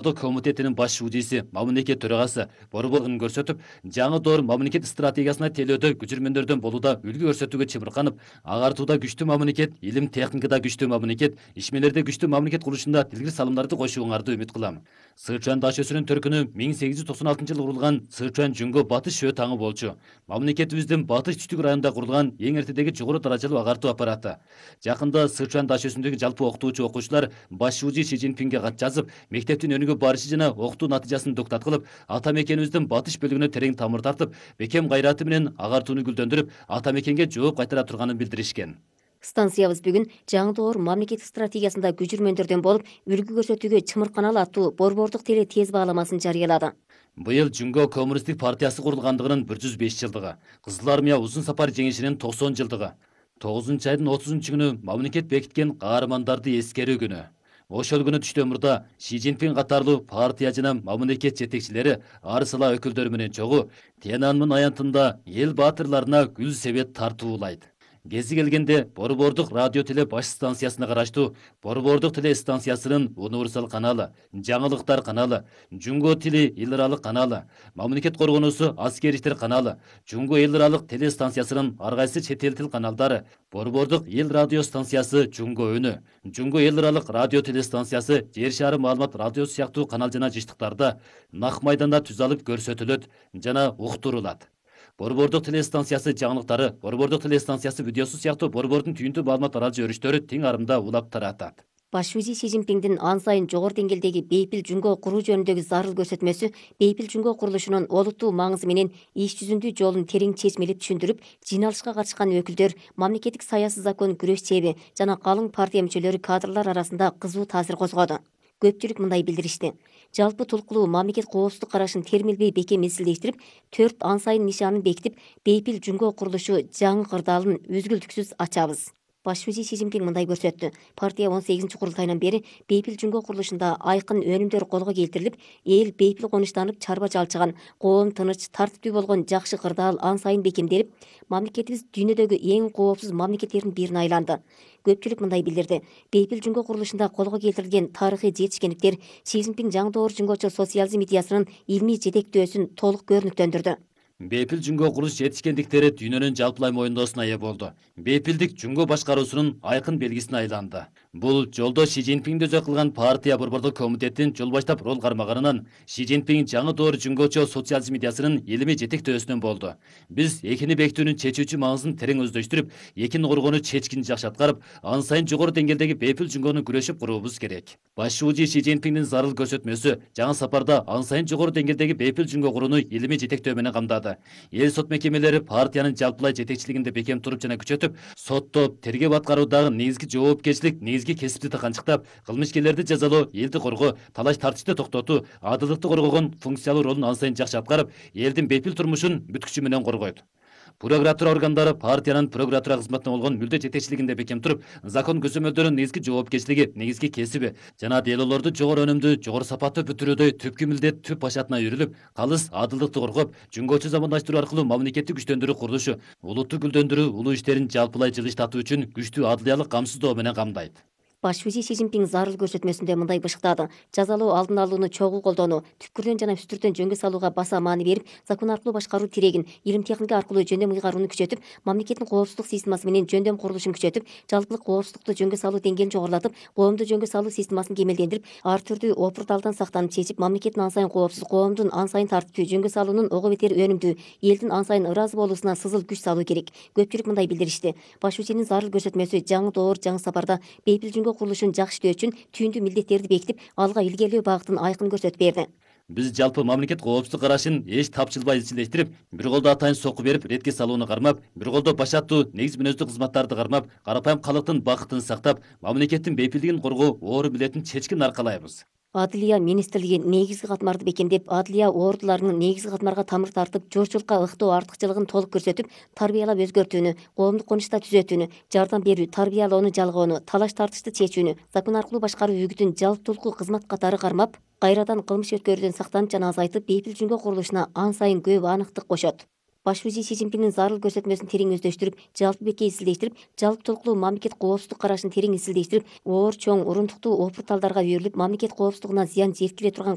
Борбордук комитетинин баш шуудиси, мамлекет төрагасы борборун көрсөтүп, жаңы доор мамлекет стратегиясына телөөдө күчүрмөндөрдөн болууда үлгү көрсөтүүгө чымырканып, агартууда күчтүү мамлекет, илим техникада күчтүү мамлекет, ишмелерде күчтүү мамлекет курушунда тилгир салымдарды кошууңарды үмүт кылам. Сычуан даш өсүрүн төркүнү 1896-жылы курулган Сычуан Жүнгө батыш шөө таңы болчу. Мамлекетибиздин батыш түштүк районунда курулган эң эртедеги жогору даражалуу агартуу аппараты. Жакында Сычуан даш өсүрүндөгү жалпы окутуучу окуучулар баш шууji Си Цзиньпинге кат жазып, мектептин өнүгүп барышы жана окутуу натыйжасын дуктат кылып, ата мекенибиздин батыш бөлүгүнө терең тамыр тартып, бекем кайраты менен агартууну гүлдөндүрүп, ата мекенге жооп кайтара турганын билдиришкен. Станциябыз бүгүн жаңы доор мамлекет стратегиясында күчүрмөндөрдөн болуп, үлгү көрсөтүүгө чымырканалы аттуу борбордук теле тез бааламасын жарыялады. Быйыл Жүнгө коммунисттик партиясы курулгандыгынын 105 жылдыгы, Кызыл армия узун сапар жеңишинин 90 жылдыгы, 9 айдын 30 күнү мамлекет бекиткен каармандарды эскерүү күнү. Ошол күнү түштө мурда Си Цзиньпин катарлуу партия жана мамлекет жетекчилери ар сала өкүлдөрү менен чогуу Тяньаньмын аянтында эл баатырларына гүл себет тартуулайт. Гези келгенде Борбордук радио теле баш станциясына караштуу Борбордук теле станциясынын универсал каналы, жаңылыктар каналы, Жүнгө тили эл аралык каналы, мамлекет коргоонусу аскер иштер каналы, Жүнгө эл аралык теле станциясынын ар кайсы чет эл тил каналдары, Борбордук эл радио станциясы Жүнгө өнү, Жүнгө эл аралык радио теле станциясы жер шаары маалымат радиосу сыяктуу канал жана жыштыктарда нак майданда түз алып көрсөтүлөт жана уктурулат. Борбордук теле станциясы жаңылыктары, Борбордук теле станциясы видеосу сыяктуу борбордун түйүндүү маалымат аралжы өрүштөрү тең арымда улап таратат. Баш шууji Си Цзиньпиндин ан сайын жогору деңгээлдеги бейпил Жүнгө куруу жөнүндөгү зарыл көрсөтмөсү бейпил Жүнгө курулушунун олуттуу маңызы менен иш жүзүндүү жолун терең чечмелеп түшүндүрүп, жыйналышка катышкан өкүлдөр, мамлекеттик саясий закон күрөш чеби жана калың партия мүчөлөрү кадрлар арасында кызуу таасир козгоду. Көпчүлүк мындай билдиришти. Жалпы толкулуу мамлекет коопсуздук карашын термилбей бекем изилдештирип, 4 ан сайын нишанын бекитип, бейпил Жүнгө курулушу жаңы кырдаалын үзгүлтүксүз ачабыз. Баш шууji Си Цзиньпин мындай көрсөттү. Партия 18-курултайынан бери бейпил Жүнгө курулушунда айкын өнүмдөр колго келтирилип, эл бейпил конуштанып чарба жалчыган, коом тыныч, тартиптүү болгон жакшы кырдаал ан сайын бекемделип, мамлекетибиз дүйнөдөгү эң коопсуз мамлекеттердин бирине айланды. Көпчүлүк мындай билдирди. Бейпил Жүнгө курулушунда колго келтирилген тарыхый жетишкендиктер Си Цзиньпин жаңы доор жүнгөчө социализм идеясынын илмий жетектөөсүн толук көрүнүктөндүрдү. Бейпил Жүнгө курулуш жетишкендиктери дүйнөнүн жалпылай моюндоосуна ээ болду. Бейпилдик Жүнгө башкаруусунун айкын белгисине айланды. Бул жолдо Си Цзиньпин дөзө кылган партия борбордук комитеттин жол баштап рол кармаганынан Си Цзиньпин жаңы доор жүнгөчө социализм идеясынын илимий жетектөөсүнөн болду. Биз экини бекитүүнүн чечүүчү маңызын терең өздөштүрүп, экини коргоону чечкин жакшы аткарып, ан сайын жогору деңгээлдеги бейпил Жүнгөнү күрөшүп куруубуз керек. Баш шууji Си Цзиньпиндин зарыл көрсөтмөсү жаңы сапарда ан сайын жогору деңгээлдеги бейпил Жүнгө курууну илимий жетектөө менен камдады. Эл сот мекемелери партиянын жалпылай жетекчилигинде бекем туруп жана күчөтүп, соттоп, тергеп аткаруудагы негизги жоопкерчилик, негизги кесипти тыканчыктап, кылмышкерлерди жазалоо, элди коргоо, талаш тартышты токтотуу, адылдыкты коргогон функциялуу ролун ан сайын жакшы аткарып, элдин бейпил турмушун бүт күчү менен коргойт. Прокуратура органдары партиянын прокуратура кызматына болгон мүлдө жетекчилигинде бекем туруп, закон көзөмөлдөрүнүн негизги жоопкерчилиги, негизги кесиби жана делолорду жогору өнүмдүү, жогору сапаттуу бүтүрүүдөй түпкү милдет түп башатына үйрүлүп, калыс адылдыкты коргоп, жүнгөчө замандаштыруу аркылуу мамлекетти күчтөндүрүү курулушу, улутту гүлдөндүрүү, улуу иштерин жалпылай жылыштатуу үчүн күчтүү адылыялык камсыздоо менен камдайт. Баш шууji Си Цзиньпин зарыл көрсөтмөсүндө мындай бышыктады. Жазалоо алдын алууну чогуу колдоону, түпкүрдөн жана үстүртөн жөнгө салууга баса маани берип, закон аркылуу башкаруу тирегин, илим техника аркылуу жөндөм ыйгарууну күчөтүп, мамлекеттин коопсуздук системасы менен жөндөм курулушун күчөтүп, жалпылык коопсуздукту жөнгө салуу деңгээлин жогорулатып, коомду жөнгө салуу системасын кемелдендирип, ар түрдүү опурталдан сактанып чечип, мамлекеттин ан сайын коопсуз, коомдун ан сайын тартиптүү, жөнгө салуунун ого бетер өнүмдүү, элдин ан сайын ыраазы болуусуна сызыл күч салуу керек. Көпчүлүк мындай билдиришти. Баш шуужинин зарыл көрсөтмөсү жаңы доор, жаңы сапарда бейпил Жүнгө курулушун жакшы үчүн түйүндүү милдеттерди бекитип, алга илгерилөө багытын айкын көрсөтүп берди. Биз жалпы мамлекет коопсуздук карашын эч тапчылбай изилдештирип, бир колдо атайын сокку берип, ретке салууну кармап, бир колдо башаттуу, негиз мүнөздүү кызматтарды кармап, карапайым калктын бакытын сактап, мамлекеттин бейпилдигин коргоо оору билетин чечкин аркалайбыз. Адылия министрлиги негизги катмарды бекемдеп, адылия ордуларынын негизги катмарга тамыр тартып, жошчулукка ыктоо артыкчылыгын толук көрсөтүп, тарбиялап өзгөртүүнү, коомдук конушта түзөтүүнү, жардам берүү, тарбиялоону жалгоону, талаш тартышты чечүүнү, закон аркылуу башкаруу үгүтүн жалптулку кызмат катары кармап, кайрадан кылмыш өткөрүүдөн сактанып жана азайтып, бейпил Жүнгө курулушуна ан сайын көп аныктык кошот. Баш шууji Си Цзиньпиндин зарыл көрсөтмөсүн терең өздөштүрүп, жалпы бекке изилдештирип, жалпы толкулуу мамлекет коопсуздук карашын терең изилдештирип, оор чоң урунтуктуу опурталдарга үйрүлүп, мамлекет коопсуздугуна зыян жеткире турган